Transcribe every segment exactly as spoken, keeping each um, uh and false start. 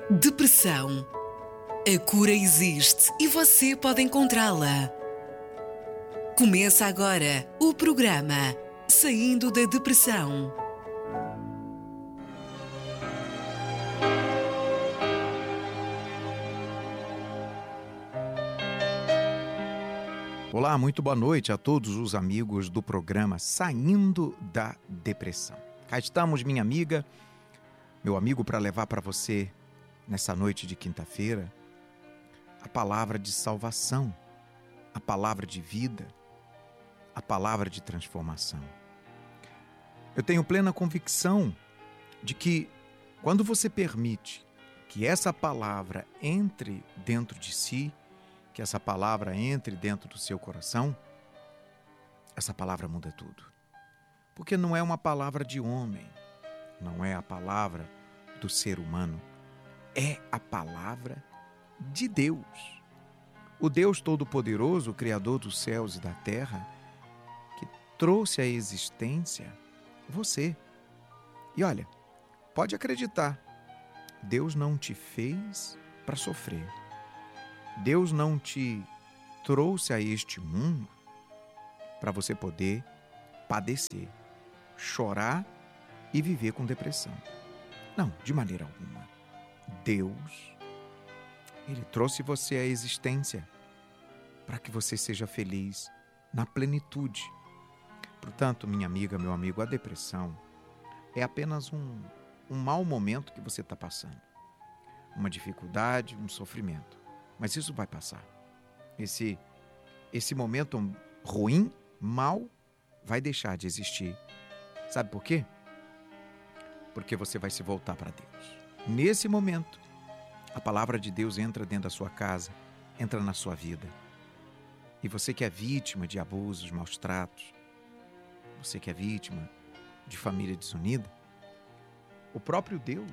Depressão. A cura existe e você pode encontrá-la. Começa agora o programa Saindo da Depressão. Olá, muito boa noite a todos os amigos do programa Saindo da Depressão. Cá estamos, minha amiga, meu amigo, para levar para você, nessa noite de quinta-feira, a palavra de salvação, a palavra de vida, a palavra de transformação. Eu tenho plena convicção de que, quando você permite que essa palavra entre dentro de si, que essa palavra entre dentro do seu coração, essa palavra muda tudo. Porque não é uma palavra de homem, não é a palavra do ser humano, é a palavra de Deus. O Deus Todo-Poderoso, o Criador dos céus e da terra, que trouxe à existência você. E olha, pode acreditar, Deus não te fez para sofrer. Deus não te trouxe a este mundo para você poder padecer, chorar e viver com depressão. Não, de maneira alguma. Deus, Ele trouxe você à existência para que você seja feliz na plenitude. Portanto, minha amiga, meu amigo, a depressão é apenas um, um mau momento que você está passando. Uma dificuldade, um sofrimento. Mas isso vai passar. Esse, esse momento ruim, mau, vai deixar de existir. Sabe por quê? Porque você vai se voltar para Deus. Nesse momento, a palavra de Deus entra dentro da sua casa, entra na sua vida. E você que é vítima de abusos, maus tratos, você que é vítima de família desunida, o próprio Deus,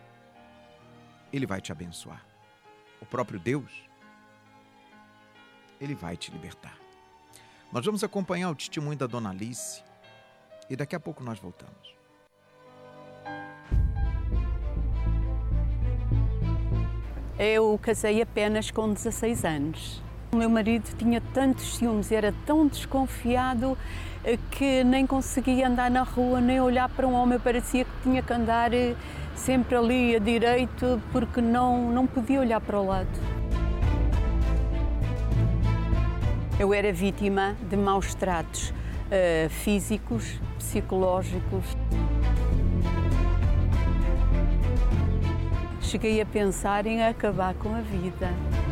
Ele vai te abençoar. O próprio Deus, Ele vai te libertar. Nós vamos acompanhar o testemunho da Dona Alice e daqui a pouco nós voltamos. Eu casei apenas com dezasseis anos. O meu marido tinha tantos ciúmes, era tão desconfiado que nem conseguia andar na rua, nem olhar para um homem, parecia que tinha que andar sempre ali a direito, porque não, não podia olhar para o lado. Eu era vítima de maus tratos uh, físicos, psicológicos. Cheguei a pensar em acabar com a vida.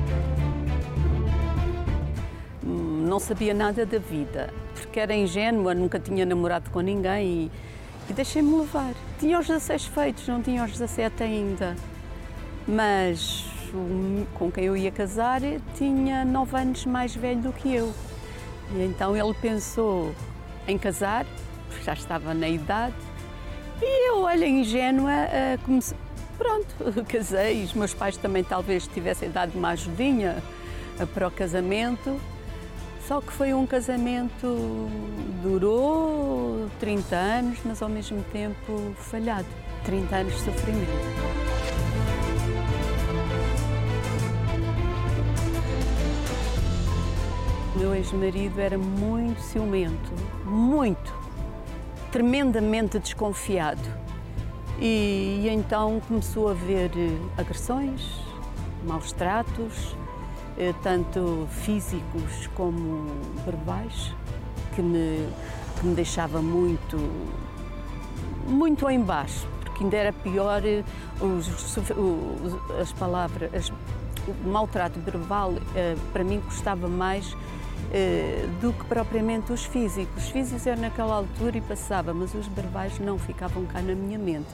Não sabia nada da vida, porque era ingênua, nunca tinha namorado com ninguém e, e deixei-me levar. Tinha os dezasseis feitos, não tinha os dezassete ainda. Mas o, com quem eu ia casar tinha nove anos mais velho do que eu. E então ele pensou em casar, porque já estava na idade. E eu, olha, ingênua, comecei. Pronto, casei. Os meus pais também talvez tivessem dado uma ajudinha para o casamento. Só que foi um casamento, durou trinta anos, mas ao mesmo tempo falhado. trinta anos de sofrimento. O meu ex-marido era muito ciumento, muito, tremendamente desconfiado. E, e então começou a haver agressões, maus tratos, tanto físicos como verbais, que me, que me deixava muito, muito em baixo, porque ainda era pior os, os, as palavras, as, o maltrato verbal para mim custava mais do que propriamente os físicos. Os físicos eram naquela altura e passava, mas os verbais não ficavam cá na minha mente.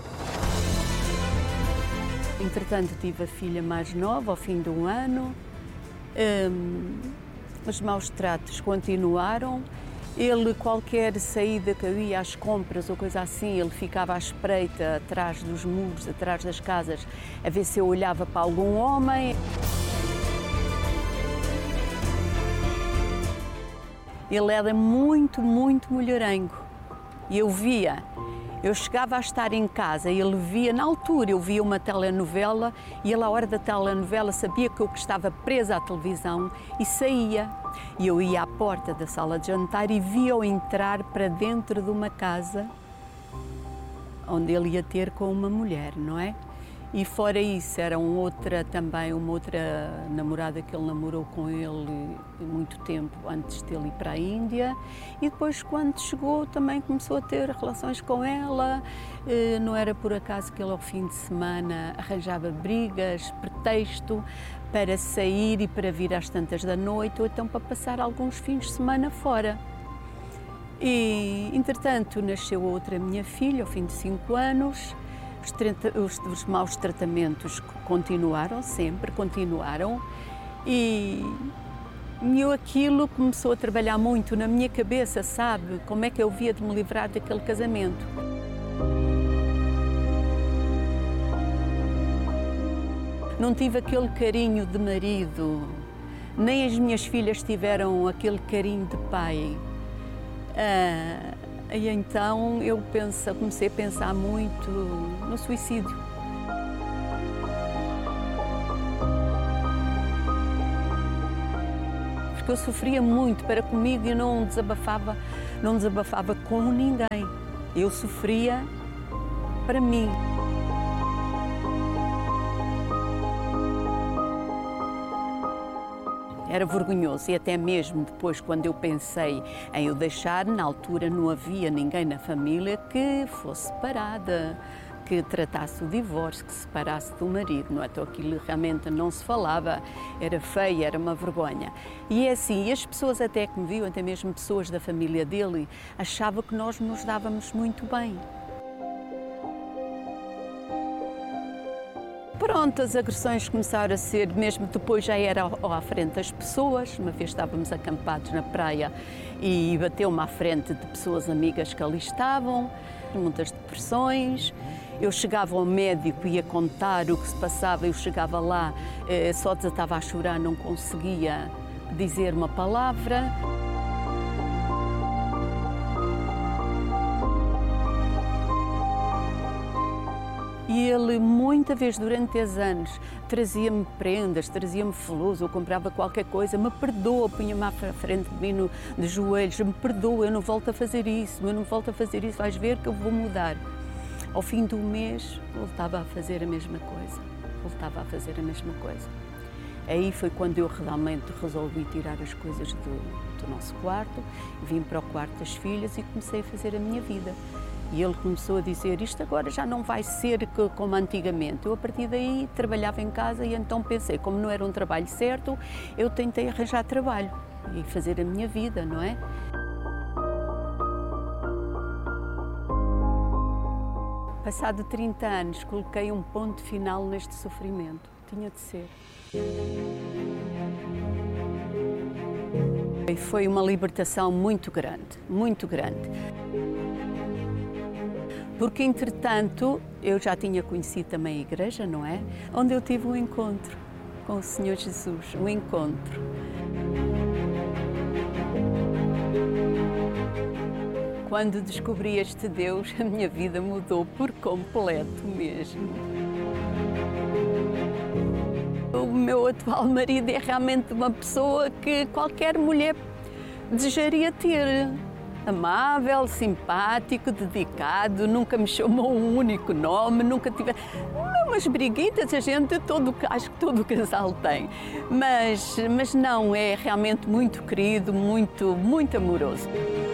Entretanto, tive a filha mais nova, ao fim de um ano. Um, os maus tratos continuaram. Ele, qualquer saída que eu ia às compras ou coisa assim, ele ficava à espreita atrás dos muros, atrás das casas, a ver se eu olhava para algum homem. Ele era muito, muito mulherengo. E eu via Eu chegava a estar em casa e ele via, na altura, eu via uma telenovela e ele, à hora da telenovela, sabia que eu estava presa à televisão e saía. E eu ia à porta da sala de jantar e via-o entrar para dentro de uma casa onde ele ia ter com uma mulher, não é? E fora isso, era um outra, também uma outra namorada que ele namorou com ele muito tempo antes dele ir para a Índia. E depois, quando chegou, também começou a ter relações com ela. Não era por acaso que ele, ao fim de semana, arranjava brigas, pretexto para sair e para vir às tantas da noite, ou então para passar alguns fins de semana fora. E, entretanto, nasceu outra minha filha, ao fim de cinco anos. Os, treta, os, os maus tratamentos continuaram sempre, continuaram, e, e eu, aquilo começou a trabalhar muito na minha cabeça, sabe? Como é que eu havia de me livrar daquele casamento. Não tive aquele carinho de marido, nem as minhas filhas tiveram aquele carinho de pai. Ah, E então eu penso, comecei a pensar muito no suicídio. Porque eu sofria muito para comigo e não desabafava, não desabafava com ninguém. Eu sofria para mim. Era vergonhoso, e até mesmo depois, quando eu pensei em o deixar, na altura não havia ninguém na família que fosse separada, que tratasse o divórcio, que se separasse do marido, não é? Então aquilo realmente não se falava, era feio, era uma vergonha. E é assim, e as pessoas até que me viam, até mesmo pessoas da família dele, achavam que nós nos dávamos muito bem. Pronto, as agressões começaram a ser, mesmo depois já era à frente das pessoas. Uma vez estávamos acampados na praia e bateu-me à frente de pessoas amigas que ali estavam, muitas depressões. Eu chegava ao médico, ia contar o que se passava, eu chegava lá, só desatava a chorar, não conseguia dizer uma palavra. E ele, muita vez durante esses anos, trazia-me prendas, trazia-me flores, eu comprava qualquer coisa, me perdoa, punha-me à frente de mim no, de joelhos, me perdoa, eu não volto a fazer isso, eu não volto a fazer isso, vais ver que eu vou mudar. Ao fim do mês, voltava a fazer a mesma coisa, voltava a fazer a mesma coisa. Aí foi quando eu realmente resolvi tirar as coisas do, do nosso quarto, vim para o quarto das filhas e comecei a fazer a minha vida. E ele começou a dizer, isto agora já não vai ser como antigamente. Eu, a partir daí, trabalhava em casa e então pensei, como não era um trabalho certo, eu tentei arranjar trabalho e fazer a minha vida, não é? Passado trinta anos, coloquei um ponto final neste sofrimento. Tinha de ser. E foi uma libertação muito grande, muito grande. Porque, entretanto, eu já tinha conhecido também a igreja, não é? Onde eu tive um encontro com o Senhor Jesus, um encontro. Quando descobri este Deus, a minha vida mudou por completo mesmo. O meu atual marido é realmente uma pessoa que qualquer mulher desejaria ter. Amável, simpático, dedicado, nunca me chamou um único nome, nunca tive... Umas briguitas a gente, todo, acho que todo o casal tem, mas, mas não, é realmente muito querido, muito, muito amoroso.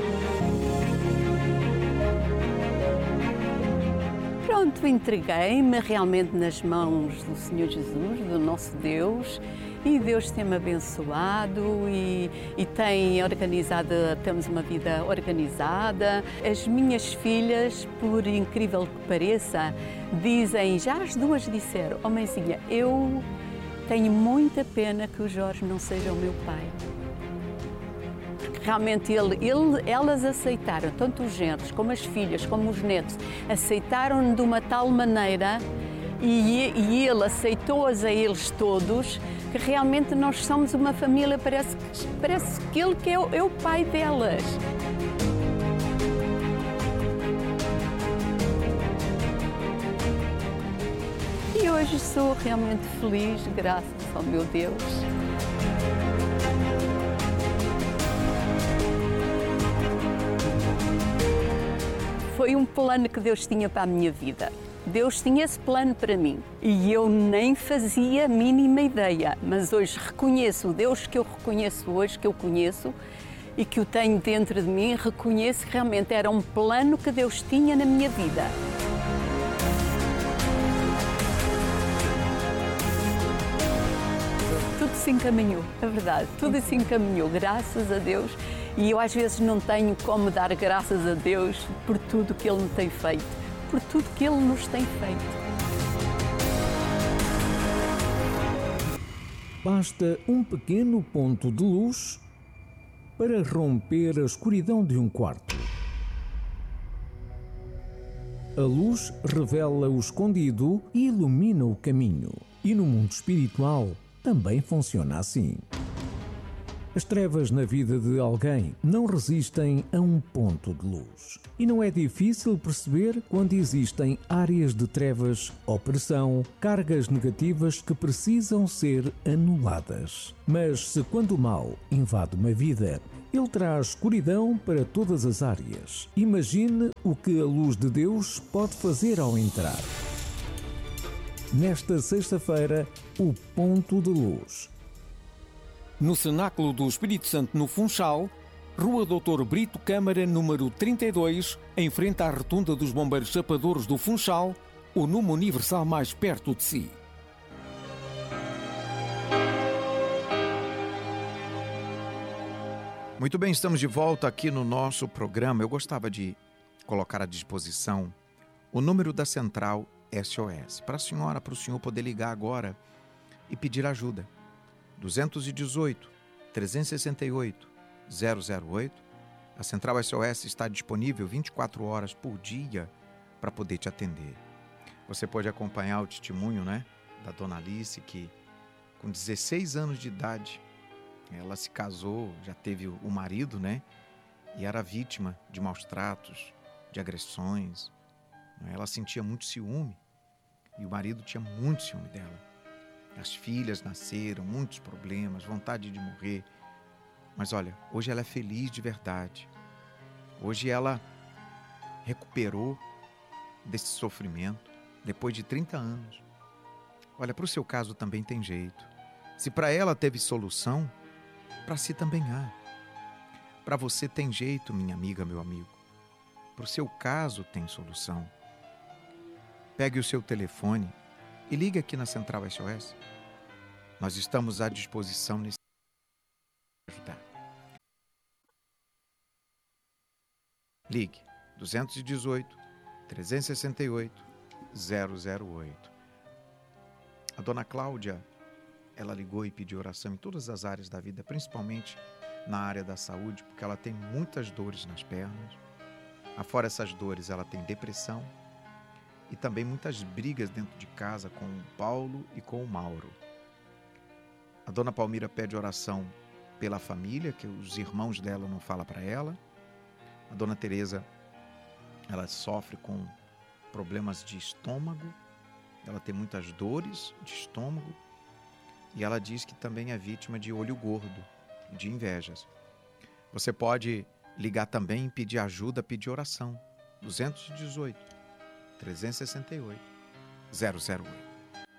Pronto, entreguei-me realmente nas mãos do Senhor Jesus, do nosso Deus, e Deus tem-me abençoado e, e tem organizado, temos uma vida organizada. As minhas filhas, por incrível que pareça, dizem, já as duas disseram, oh mãezinha, eu tenho muita pena que o Jorge não seja o meu pai. Porque realmente ele, ele, elas aceitaram, tanto os genros como as filhas, como os netos, aceitaram-no de uma tal maneira e, e ele aceitou-as a eles todos, que realmente nós somos uma família, parece, parece que ele que é o, é o pai delas. hoje sou realmente feliz, graças ao meu Deus. Foi um plano que Deus tinha para a minha vida. Deus tinha esse plano para mim e eu nem fazia a mínima ideia, mas hoje reconheço o Deus que eu reconheço hoje, que eu conheço e que eu tenho dentro de mim, reconheço que realmente era um plano que Deus tinha na minha vida. Tudo se encaminhou, é verdade, tudo se encaminhou, graças a Deus. E eu às vezes não tenho como dar graças a Deus por tudo que Ele me tem feito, por tudo que Ele nos tem feito. Basta um pequeno ponto de luz para romper a escuridão de um quarto. A luz revela o escondido e ilumina o caminho. E no mundo espiritual também funciona assim. As trevas na vida de alguém não resistem a um ponto de luz. E não é difícil perceber quando existem áreas de trevas, opressão, cargas negativas que precisam ser anuladas. Mas se quando o mal invade uma vida, ele traz escuridão para todas as áreas. Imagine o que a luz de Deus pode fazer ao entrar. Nesta sexta-feira, o ponto de luz. No Cenáculo do Espírito Santo, no Funchal, Rua doutor Brito Câmara, número trinta e dois, em frente à Rotunda dos Bombeiros Chapadores do Funchal, o número universal mais perto de si. Muito bem, estamos de volta aqui no nosso programa. Eu gostava de colocar à disposição o número da Central S O S, para a senhora, para o senhor poder ligar agora e pedir ajuda. duzentos e dezoito, trezentos e sessenta e oito, zero zero oito. A Central S O S está disponível vinte e quatro horas por dia para poder te atender. Você pode acompanhar o testemunho, né, da dona Alice, que com dezesseis anos de idade, ela se casou, já teve o marido, né, e era vítima de maus tratos, de agressões. Ela sentia muito ciúme e o marido tinha muito ciúme dela. As filhas nasceram, muitos problemas, vontade de morrer. Mas olha, hoje ela é feliz de verdade. Hoje ela recuperou desse sofrimento depois de trinta anos. Olha, para o seu caso também tem jeito. Se para ela teve solução, para si também há. Para você tem jeito, minha amiga, meu amigo. Para o seu caso tem solução. Pegue o seu telefone e ligue aqui na Central S O S. Nós estamos à disposição nesse ajudar. Ligue duzentos e dezoito, trezentos e sessenta e oito, zero zero oito. A dona Cláudia, ela ligou e pediu oração em todas as áreas da vida, principalmente na área da saúde, porque ela tem muitas dores nas pernas. Afora essas dores, ela tem depressão e também muitas brigas dentro de casa com o Paulo e com o Mauro. A dona Palmira pede oração pela família, que os irmãos dela não falam para ela. A dona Teresa, ela sofre com problemas de estômago, ela tem muitas dores de estômago e ela diz que também é vítima de olho gordo, de invejas. Você pode ligar também e pedir ajuda, pedir oração. duzentos e dezoito, trezentos e sessenta e oito, zero zero oito.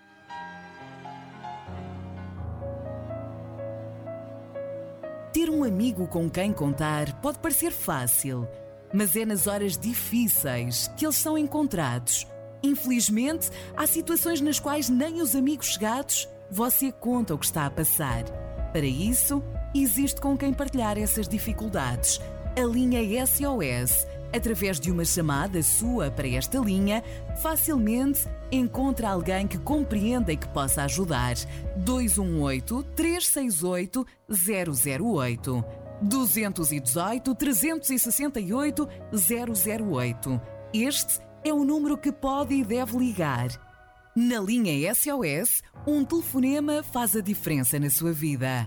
Ter um amigo com quem contar pode parecer fácil, mas é nas horas difíceis que eles são encontrados. Infelizmente, há situações nas quais nem os amigos chegados você conta o que está a passar. Para isso, existe com quem partilhar essas dificuldades. A linha S O S, através de uma chamada sua para esta linha, facilmente encontra alguém que compreenda e que possa ajudar. dois um oito, três seis oito, zero zero oito. dois um oito, trezentos e sessenta e oito, zero zero oito. Este é o número que pode e deve ligar. Na linha S O S, um telefonema faz a diferença na sua vida.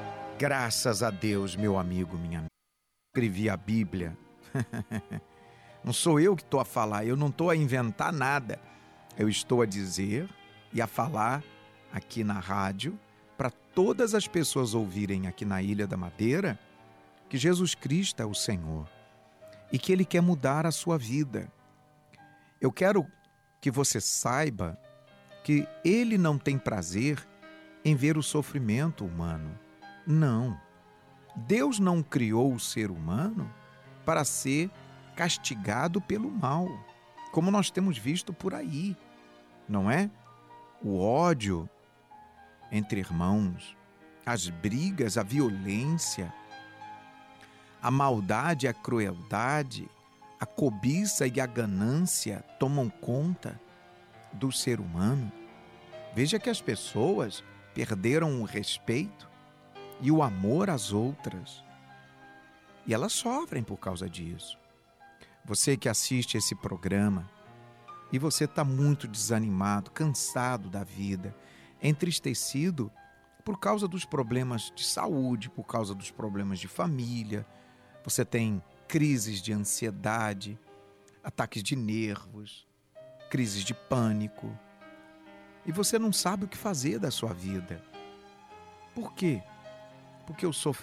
Graças a Deus, meu amigo, minha amiga. Escrevi a Bíblia. Não sou eu que estou a falar, eu não estou a inventar nada. Eu estou a dizer e a falar aqui na rádio para todas as pessoas ouvirem aqui na Ilha da Madeira que Jesus Cristo é o Senhor e que Ele quer mudar a sua vida. Eu quero que você saiba que Ele não tem prazer em ver o sofrimento humano. Não. Deus não criou o ser humano para ser castigado pelo mal, como nós temos visto por aí, não é? O ódio entre irmãos, as brigas, a violência, a maldade, a crueldade, a cobiça e a ganância tomam conta do ser humano. Veja que as pessoas perderam o respeito e o amor às outras. E elas sofrem por causa disso. Você que assiste esse programa e você está muito desanimado, cansado da vida, entristecido por causa dos problemas de saúde, por causa dos problemas de família, você tem crises de ansiedade, ataques de nervos, crises de pânico, e você não sabe o que fazer da sua vida. Por quê? Porque o sofrimento